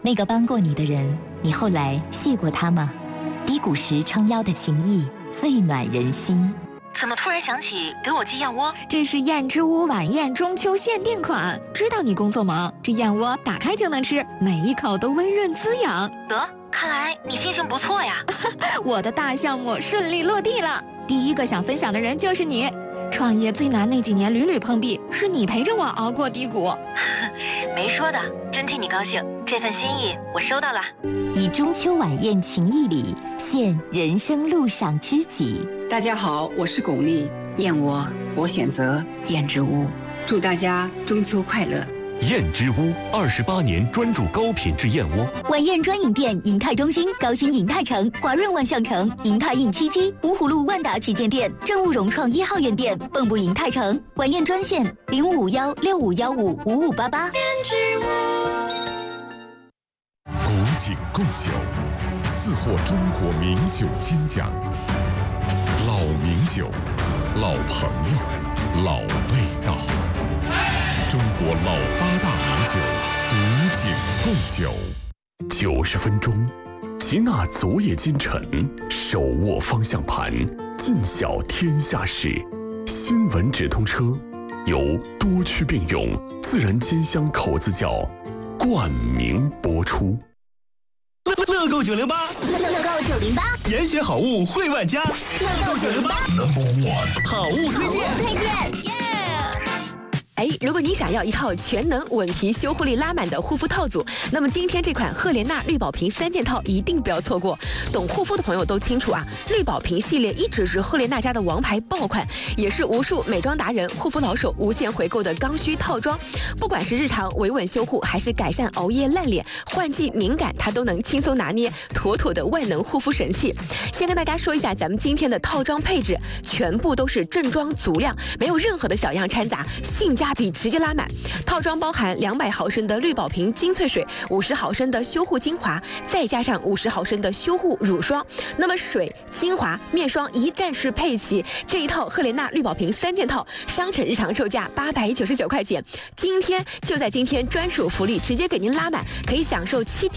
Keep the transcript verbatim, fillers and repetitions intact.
那个帮过你的人，你后来谢过他吗？低谷时撑腰的情谊，最暖人心。 怎么突然想起给我寄燕窝？ 这是燕之屋晚宴中秋限定款，知道你工作忙，这燕窝打开就能吃，每一口都温润滋养。 得，看来你心情不错呀。 我的大项目顺利落地了，第一个想分享的人就是你。创业最难那几年屡屡碰壁，是你陪着我熬过低谷。 没说的，真替你高兴，这份心意我收到了。 以中秋晚宴情谊礼，献人生路上知己。 大家好，我是巩俐，燕窝我选择燕之屋，祝大家中秋快乐。 燕之屋二十八年专注高品质燕窝。 晚宴专营店：银泰中心、高新银泰城、华润万象城、银泰印七七、芜湖路万达旗舰店、正务融创一号院店、蚌埠银泰城。晚宴专线：零五五幺六五幺五五五八八。 古井贡酒，四获中国名酒金奖。老名酒，老朋友，老味道。中国老八大名酒，古井贡酒。 九十分钟，齐纳昨夜今晨，手握方向盘，尽晓天下事。新闻直通车，由多区并用自然煎香口子窖冠名播出。 乐购九零八， 乐购九零八， 严选好物惠万家。乐购九零八 ，Number One， 好物推荐， 推荐，耶！ 哎，如果你想要一套全能稳皮修护力拉满的护肤套组，那么今天这款赫莲娜绿宝瓶三件套一定不要错过。懂护肤的朋友都清楚啊，绿宝瓶系列一直是赫莲娜家的王牌爆款，也是无数美妆达人、护肤老手无限回购的刚需套装。不管是日常维稳修护，还是改善熬夜烂脸、换季敏感，它都能轻松拿捏，妥妥的万能护肤神器。先跟大家说一下咱们今天的套装配置，全部都是正装足量，没有任何的小样掺杂，性价比直接拉满。套装包含两百毫升的绿宝瓶精粹水，五十毫升的修护精华，再加上五十毫升的修护乳霜。那么水、精华、面霜一站式配齐，这一套赫莲娜绿宝瓶三件套，商城日常售价八百九十九块钱，今天就在今天专属福利，直接给您拉满，可以享受七